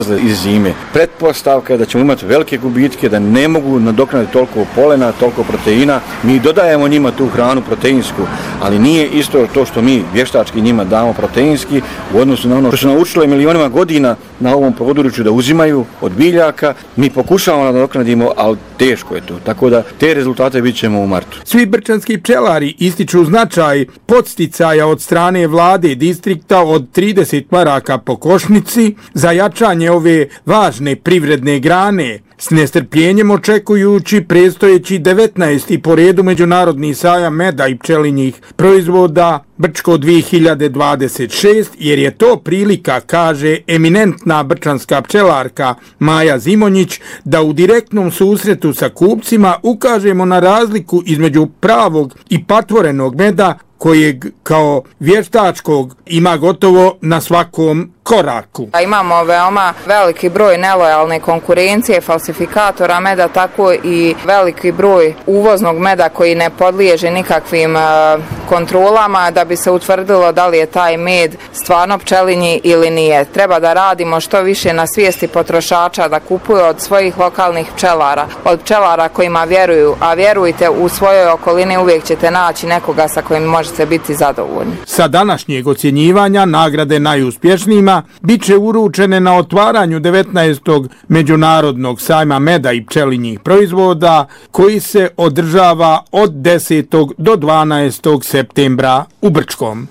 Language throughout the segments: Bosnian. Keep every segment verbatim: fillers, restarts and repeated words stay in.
iz zime. Pretpostavka je da ćemo imati velike gubitke, da ne mogu nadoknaditi toliko polena, toliko proteina. Mi dodajemo njima tu hranu proteinsku, ali nije isto to što mi vještački njima damo proteinski u odnosu na ono što su naučili milionima godina na ovom području da uzimaju od biljaka. Mi pokušavamo da nadoknadimo, ali teško je to. Tako da te rezultate bit ćemo u martu. Svi brčanski pčelari ističu značaj podsticaja od strane vlade distrikta od trideset maraka po košnici za jačanje ove važne privredne grane, s nestrpljenjem očekujući predstojeći devetnaesti po redu međunarodni sajam meda i pčelinjih proizvoda Brčko dvije hiljade dvadeset šest, jer je to prilika, kaže eminentna brčanska pčelarka Maja Zimonjić, da u direktnom susretu sa kupcima ukažemo na razliku između pravog i patvorenog meda kojeg kao vještačkog ima gotovo na svakom koraku. Imamo veoma veliki broj nelojalne konkurencije, falsifikatora meda, tako i veliki broj uvoznog meda koji ne podliježe nikakvim uh, kontrolama da bi se utvrdilo da li je taj med stvarno pčelinji ili nije. Treba da radimo što više na svijesti potrošača da kupuju od svojih lokalnih pčelara, od pčelara kojima vjeruju, a vjerujte, u svojoj okolini uvijek ćete naći nekoga sa kojim možete biti zadovoljni. Sa današnjeg ocjenjivanja nagrade najuspješnijima bit će uručene na otvaranju devetnaestog međunarodnog sajma meda i pčelinjih proizvoda koji se održava od desetog do dvanaestog septembra u Brčkom.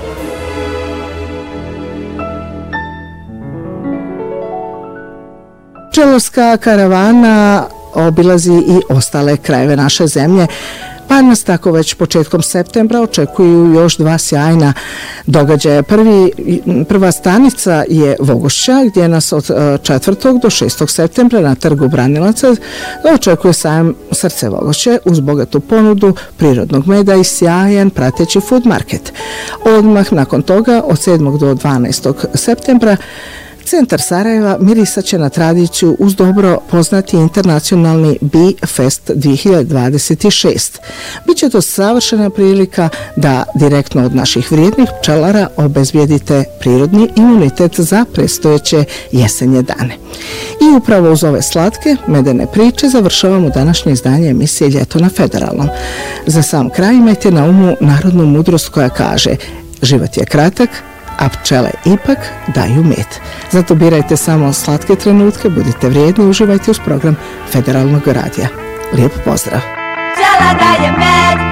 Pčelarska karavana obilazi i ostale krajeve naše zemlje, pa nas tako već početkom septembra očekuju još dva sjajna događaja. Prvi, prva stanica je Vogošća, gdje nas od četvrtog do šestog septembra na trgu Branilaca očekuje sajam Srce Vogošće uz bogatu ponudu prirodnog meda i sjajan prateći food market. Odmah nakon toga od sedmog do dvanaestog septembra Centar Sarajeva mirisat će na tradiciju uz dobro poznati internacionalni Bee Fest dvije hiljade dvadeset šest. Biće to savršena prilika da direktno od naših vrijednih pčelara obezbijedite prirodni imunitet za predstojeće jesenje dane. I upravo uz ove slatke medene priče završavamo današnje izdanje emisije Ljeto na Federalnom. Za sam kraj imajte na umu narodnu mudrost koja kaže: život je kratak, a pčele ipak daju med. Zato birajte samo slatke trenutke, budite vrijedni, uživajte uz program Federalnog radija. Lijep pozdrav! Pčela daje med!